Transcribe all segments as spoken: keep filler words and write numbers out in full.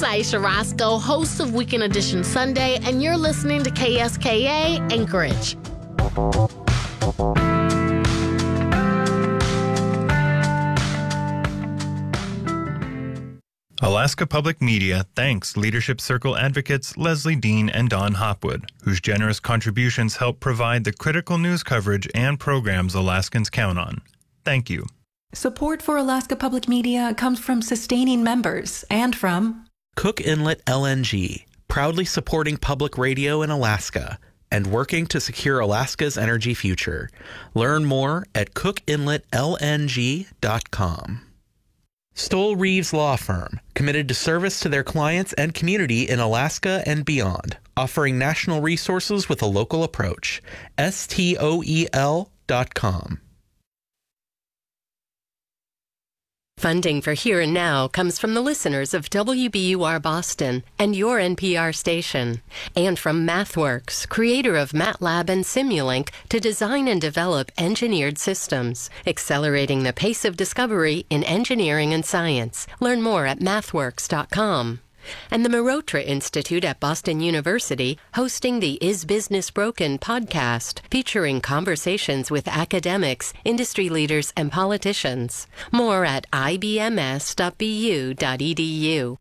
Aisha Roscoe, host of Weekend Edition Sunday, and you're listening to K S K A Anchorage. Alaska Public Media thanks Leadership Circle advocates Leslie Dean and Don Hopwood, whose generous contributions help provide the critical news coverage and programs Alaskans count on. Thank you. Support for Alaska Public Media comes from sustaining members and from Cook Inlet L N G, proudly supporting public radio in Alaska and working to secure Alaska's energy future. Learn more at cook inlet l n g dot com. Stoll Reeves Law Firm, committed to service to their clients and community in Alaska and beyond, offering national resources with a local approach. S T O E L dot com. Funding for Here and Now comes from the listeners of W B U R Boston and your N P R station, and from MathWorks, creator of MATLAB and Simulink, to design and develop engineered systems, accelerating the pace of discovery in engineering and science. Learn more at mathworks dot com. And the Marotra Institute at Boston University, hosting the Is Business Broken podcast, featuring conversations with academics, industry leaders, and politicians. More at i b m s dot b u dot e d u.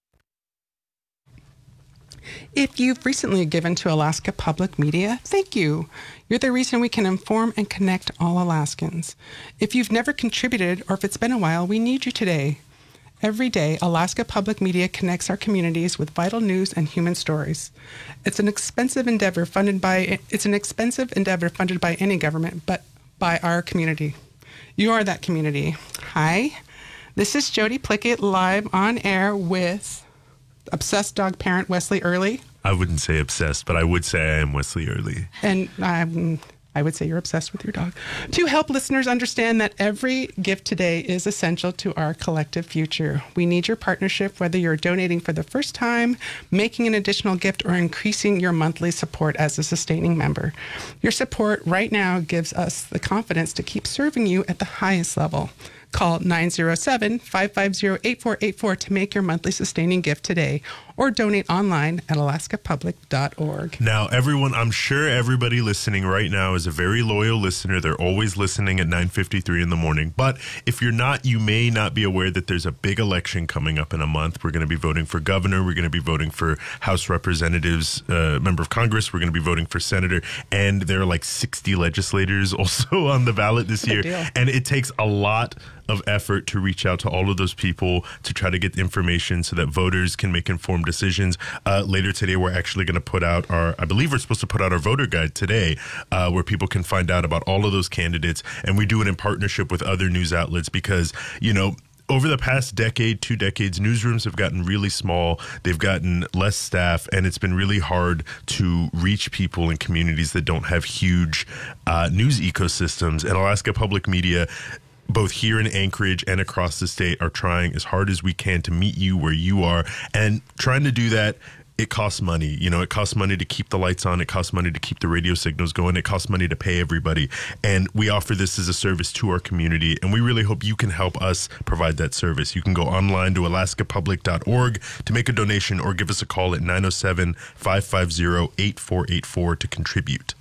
If you've recently given to Alaska Public Media, thank you. You're the reason we can inform and connect all Alaskans. If you've never contributed, or if it's been a while, we need you today. Every day, Alaska Public Media connects our communities with vital news and human stories. It's an expensive endeavor funded by it's an expensive endeavor funded by any government, but by our community. You are that community. Hi, this is Jody Plickett live on air with obsessed dog parent Wesley Early. I wouldn't say obsessed, but I would say I am Wesley Early. And um, I would say you're obsessed with your dog. To help listeners understand that every gift today is essential to our collective future. We need your partnership, whether you're donating for the first time, making an additional gift, or increasing your monthly support as a sustaining member. Your support right now gives us the confidence to keep serving you at the highest level. Call nine zero seven, five five zero, eight four eight four to make your monthly sustaining gift today, or donate online at alaska public dot org. Now, everyone, I'm sure everybody listening right now is a very loyal listener. They're always listening at nine fifty-three in the morning. But if you're not, you may not be aware that there's a big election coming up in a month. We're going to be voting for governor. We're going to be voting for House Representatives, uh, member of Congress. We're going to be voting for senator. And there are like sixty legislators also on the ballot this year. Deal. And it takes a lot of effort to reach out to all of those people to try to get information so that voters can make informed decisions. Uh, later today, we're actually going to put out our, I believe we're supposed to put out our voter guide today, uh, where people can find out about all of those candidates. And we do it in partnership with other news outlets because, you know, over the past decade, two decades, newsrooms have gotten really small. They've gotten less staff, and it's been really hard to reach people in communities that don't have huge uh, news ecosystems. And Alaska Public Media, both here in Anchorage and across the state, are trying as hard as we can to meet you where you are. And trying to do that, it costs money. You know, it costs money to keep the lights on. It costs money to keep the radio signals going. It costs money to pay everybody. And we offer this as a service to our community. And we really hope you can help us provide that service. You can go online to alaska public dot org to make a donation, or give us a call at nine oh seven, five five zero, eight four eight four to contribute.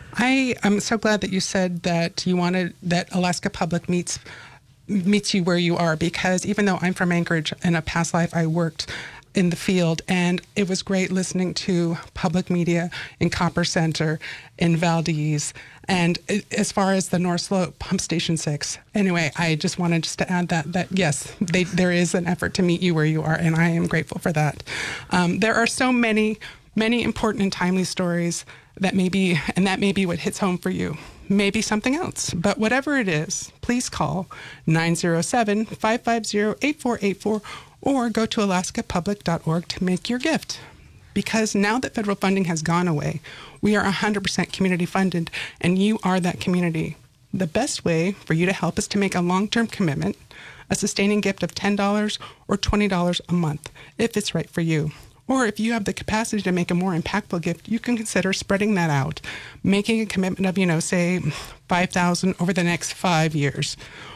I am so glad that you said that you wanted that Alaska Public meets meets you where you are, because even though I'm from Anchorage, in a past life I worked in the field, and it was great listening to public media in Copper Center, in Valdez, and as far as the North Slope, Pump Station six. Anyway, I just wanted just to add that, that yes, they, there is an effort to meet you where you are, and I am grateful for that. Um, there are so many, many important and timely stories that may be, and that may be what hits home for you. Maybe something else. But whatever it is, please call nine zero seven, five five zero, eight four eight four or go to alaska public dot org to make your gift. Because now that federal funding has gone away, we are one hundred percent community funded, and you are that community. The best way for you to help is to make a long-term commitment, a sustaining gift of ten dollars or twenty dollars a month, if it's right for you. Or if you have the capacity to make a more impactful gift, you can consider spreading that out, making a commitment of, you know, say five thousand dollars over the next five years.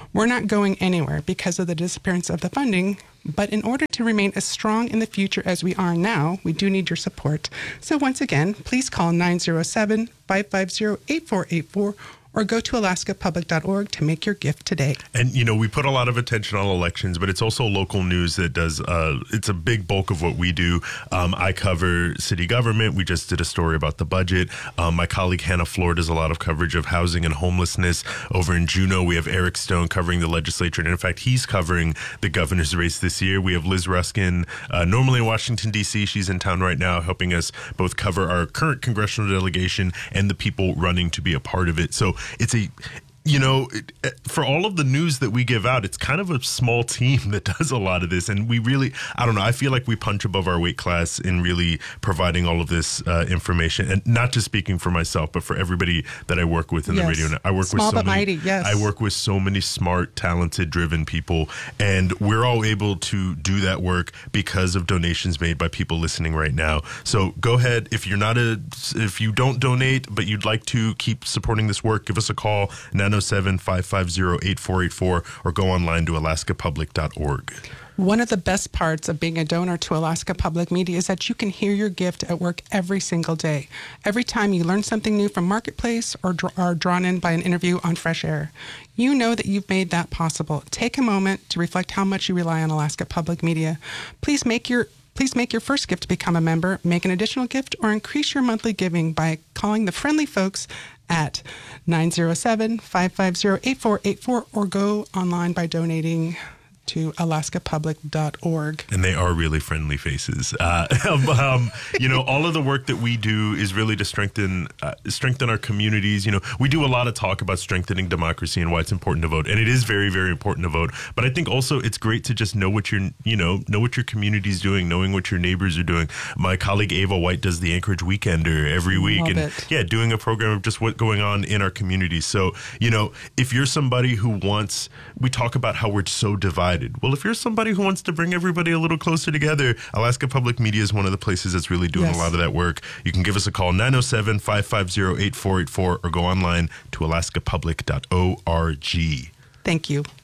We're not going anywhere because of the disappearance of the funding, but in order to remain as strong in the future as we are now, we do need your support. So once again, please call nine zero seven, five five zero, eight four eight four or go to alaska public dot org to make your gift today. And, you know, we put a lot of attention on elections, but it's also local news that does, uh, it's a big bulk of what we do. Um, I cover city government. We just did a story about the budget. Um, my colleague Hannah Floor does a lot of coverage of housing and homelessness. Over in Juneau, we have Eric Stone covering the legislature. And in fact, he's covering the governor's race this year. We have Liz Ruskin, uh, normally in Washington, D C. She's in town right now helping us both cover our current congressional delegation and the people running to be a part of it. So it's a, you know, for all of the news that we give out, it's kind of a small team that does a lot of this. And we really, I don't know, I feel like we punch above our weight class in really providing all of this uh, information. And not just speaking for myself, but for everybody that I work with in yes. the radio. I work Small with so but many, mighty, yes. I work with so many smart, talented, driven people. And we're all able to do that work because of donations made by people listening right now. So go ahead. If you're not a, if you don't donate, but you'd like to keep supporting this work, give us a call, nine oh seven, five five zero, eight four eight four, or go online to alaska public dot org. One of the best parts of being a donor to Alaska Public Media is that you can hear your gift at work every single day. Every time you learn something new from Marketplace or dr- are drawn in by an interview on Fresh Air, you know that you've made that possible. Take a moment to reflect how much you rely on Alaska Public Media. Please make your Please make your first gift to become a member, make an additional gift, or increase your monthly giving by calling the friendly folks at nine zero seven, five five zero, eight four eight four or go online by donating to alaska public dot org. And they are really friendly faces. Uh, um, you know, all of the work that we do is really to strengthen uh, strengthen our communities. You know, we do a lot of talk about strengthening democracy and why it's important to vote, and it is very, very important to vote. But I think also it's great to just know what your, you know, know what your community's doing, knowing what your neighbors are doing. My colleague Ava White does the Anchorage Weekender every week, Love and it. yeah, doing a program of just what's going on in our community. So, you know, if you're somebody who wants, we talk about how we're so divided. Well, if you're somebody who wants to bring everybody a little closer together, Alaska Public Media is one of the places that's really doing Yes. a lot of that work. You can give us a call, nine oh seven, five five zero, eight four eight four, or go online to alaska public dot org. Thank you.